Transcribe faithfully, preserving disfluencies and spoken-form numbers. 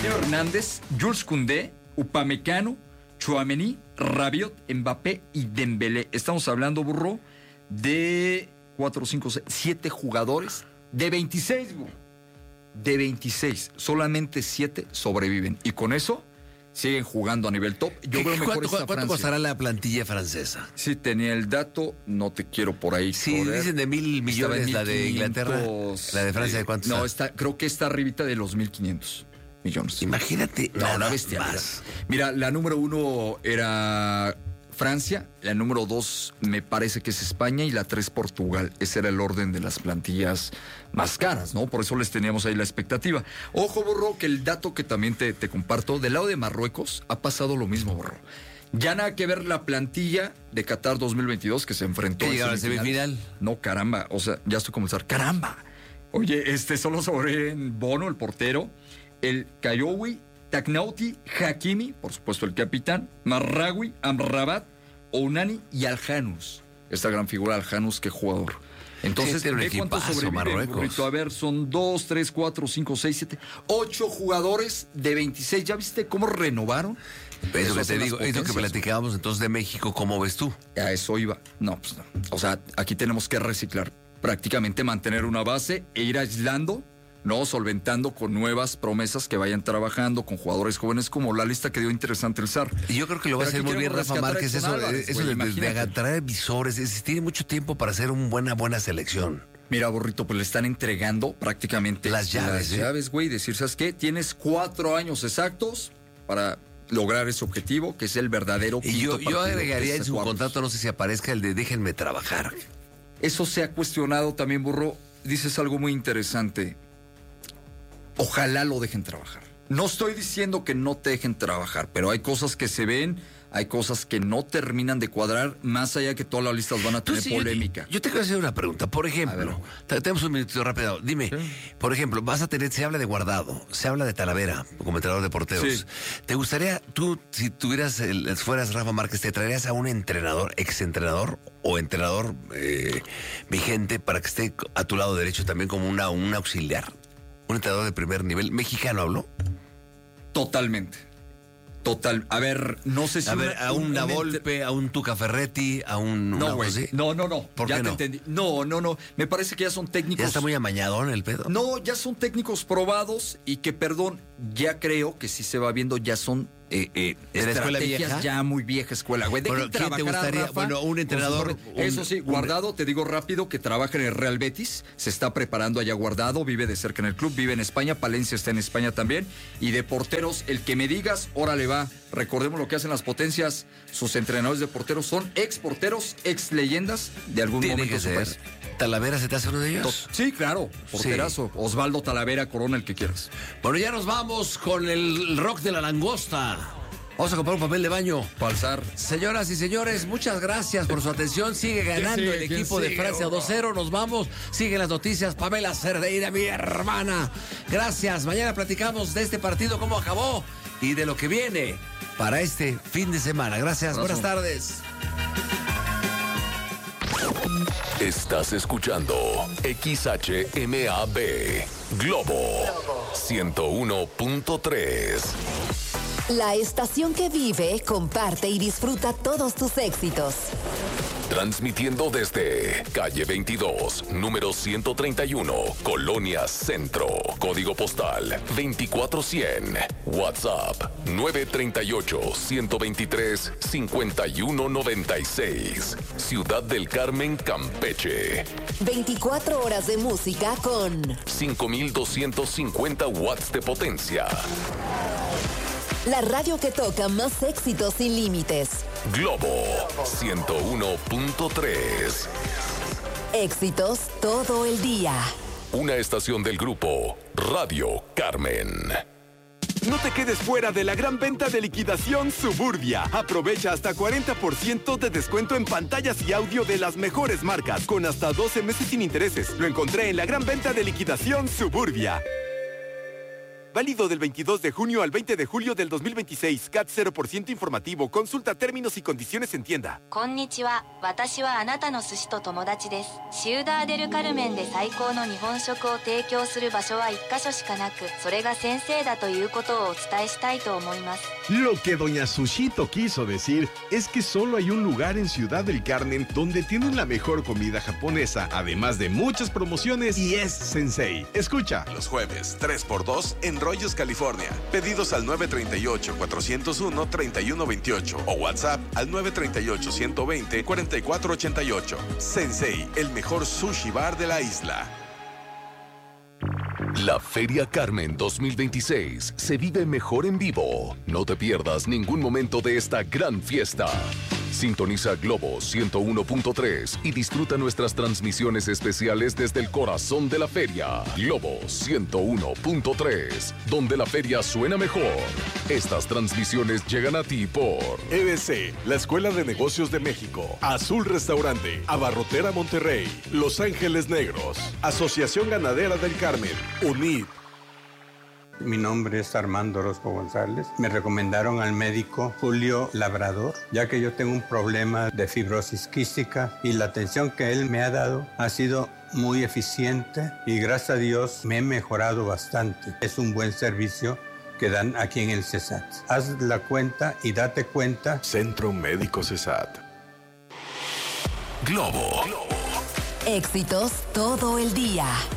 Teo Hernández, Jules Koundé, Upamecano, Tchouaméni, Rabiot, Mbappé y Dembélé. Estamos hablando, burro, de cuatro, cinco, seis, siete jugadores de veintiséis, burro. De veintiséis, solamente siete sobreviven. Y con eso siguen jugando a nivel top. Yo veo mejor esta ¿Cuánto Francia. costará la plantilla francesa? Sí, tenía el dato, no te quiero por ahí. Sí, joder. dicen de mil millones la de mil Inglaterra. quinientos, ¿La de Francia de cuánto No, está? está, creo que está arribita de los mil quinientos millones. Imagínate. No, una bestialidad. más. Mira, la número uno era Francia, la número dos me parece que es España y la tres Portugal. Ese era el orden de las plantillas más caras, ¿no? Por eso les teníamos ahí la expectativa. Ojo, burro, que el dato que también te, te comparto, del lado de Marruecos ha pasado lo mismo, burro. Ya nada que ver la plantilla de Qatar dos mil veintidós que se enfrentó ¿Que en llegaron a semifinal? No, caramba, o sea, ya estoy comenzando. ¡Caramba! Oye, este solo sobre Bono, el portero, el Kayoui, Taknauti, Hakimi, por supuesto el capitán, Marraoui, Amrabat, Ounani y Aljanus. Esta gran figura, Aljanus, qué jugador. Entonces, sí, ve cuántos sobreviven, Marruecos. burrito. A ver, son dos, tres, cuatro, cinco, seis, siete, ocho jugadores de veintiséis. ¿Ya viste cómo renovaron? Eso que te hacen las digo, es lo que potencias. platicábamos entonces de México, ¿cómo ves tú? A eso iba. No, pues no. O sea, aquí tenemos que reciclar. Prácticamente mantener una base e ir aislando, ¿no? Solventando con nuevas promesas que vayan trabajando con jugadores jóvenes, como la lista que dio interesante el S A R. Y yo creo que lo va a Pero hacer aquí muy bien queremos Rafa rescatar a Márquez, Edson eso, Álvarez, eso güey, de, de imagínate. atraer visores, es decir, tiene mucho tiempo para hacer una buena, buena selección. Mira, burrito, pues le están entregando prácticamente Las llaves, Las ¿eh? llaves, güey. Decir, ¿sabes qué? Tienes cuatro años exactos para lograr ese objetivo, que es el verdadero Y yo, quinto yo partido, agregaría que en es su cuartos. contrato, no sé si aparezca el de déjenme trabajar. Eso se ha cuestionado también, burro. Dices algo muy interesante. Ojalá lo dejen trabajar. No estoy diciendo que no te dejen trabajar, pero hay cosas que se ven, hay cosas que no terminan de cuadrar, más allá que todas las listas van a tener Entonces, yo- polémica. Yo, te quiero hacer una pregunta. Por ejemplo, te- tenemos un minutito rápido. Dime, por ejemplo, vas a tener, se habla de Guardado, se habla de Talavera como entrenador de porteros. Sí. ¿Te gustaría, tú, si tuvieras, el, fueras Rafa Márquez, te traerías a un entrenador, exentrenador o entrenador eh, vigente para que esté a tu lado derecho también como una, un auxiliar? Un entrenador de primer nivel. ¿Mexicano habló? Totalmente. Total. A ver, no sé si... A ver, una- a un entre- Navolpe, a un Tuca Ferretti, a un... una No, cosa güey. así. No, no, no. ¿Por ya qué te no? entendí. No, no, no. Me parece que ya son técnicos... Ya está muy amañadón el pedo. No, ya son técnicos probados y que, perdón, ya creo que sí se va viendo, ya son eh, eh, ¿De la escuela estrategias vieja? ya muy vieja escuela, güey. Dejen Bueno, ¿quién te trabajar a gustaría? Rafa Bueno, un con entrenador, sus jóvenes. Eso un- sí, un- Guardado, te digo rápido, que trabaja en el Real Betis, se está preparando allá Guardado, vive de cerca en el club, vive en España, Palencia está en España también, y de porteros, el que me digas, órale va. Recordemos lo que hacen las potencias, sus entrenadores de porteros son ex porteros, ex leyendas de algún Tiene momento que de su ser. país. ¿Talavera se te hace uno de ellos? Sí, claro, porterazo. Osvaldo Talavera, Corona, el que quieras. Bueno, ya nos vamos con el rock de la langosta. Vamos a comprar un papel de baño. Palzar. Señoras y señores, muchas gracias por su atención. Sigue ganando sigue? el ¿Quién equipo de sigue? Francia dos cero. Nos vamos. Siguen las noticias. Pamela Cerdeira, mi hermana. Gracias. Mañana platicamos de este partido, cómo acabó y de lo que viene para este fin de semana. Gracias. Abrazo. Buenas tardes. Estás escuchando X H M A B Globo ciento uno punto tres. La estación que vive, comparte y disfruta todos tus éxitos. Transmitiendo desde calle veintidós, número ciento treinta y uno, Colonia Centro. Código postal veinticuatro cien. WhatsApp nueve tres ocho, uno dos tres, cinco uno nueve seis. Ciudad del Carmen, Campeche. veinticuatro horas de música con cinco mil doscientos cincuenta watts de potencia. la radio que toca más éxitos sin límites. Globo ciento uno punto tres. Éxitos todo el día. Una estación del grupo Radio Carmen. No te quedes fuera de la gran venta de liquidación Suburbia. Aprovecha hasta cuarenta por ciento de descuento en pantallas y audio de las mejores marcas, con hasta doce meses sin intereses. Lo encontré en la gran venta de liquidación Suburbia. Válido del veintidós de junio al veinte de julio del dos mil veintiséis. C A T cero por ciento informativo. Consulta términos y condiciones en tienda. こんにちは。私はあなたの寿司と友達です。シウダーデルカルメンで最高の日本食を提供する場所は一箇所しかなく、それが先生だということをお伝えしたいと思います。 Lo que doña Sushito quiso decir es que solo hay un lugar en Ciudad del Carmen donde tienen la mejor comida japonesa, además de muchas promociones, y es Sensei. Escucha. Los jueves, tres por dos en Rollos, California. Pedidos al nueve tres ocho, cuatro cero uno, tres uno dos ocho o WhatsApp al nueve tres ocho, uno dos cero, cuatro cuatro ocho ocho. Sensei, el mejor sushi bar de la isla. La Feria Carmen dos mil veintiséis se vive mejor en vivo. No te pierdas ningún momento de esta gran fiesta. Sintoniza Globo ciento uno punto tres y disfruta nuestras transmisiones especiales desde el corazón de la feria. Globo ciento uno punto tres, donde la feria suena mejor. Estas transmisiones llegan a ti por E B C, la Escuela de Negocios de México, Azul Restaurante, Abarrotera Monterrey, Los Ángeles Negros, Asociación Ganadera del Carmen, UNID. Mi nombre es Armando Orozco González. Me recomendaron al médico Julio Labrador, ya que yo tengo un problema de fibrosis quística y la atención que él me ha dado ha sido muy eficiente y gracias a Dios me he mejorado bastante. Es un buen servicio que dan aquí en el CESAT. Haz la cuenta y date cuenta. Centro Médico CESAT. Globo. Éxitos todo el día.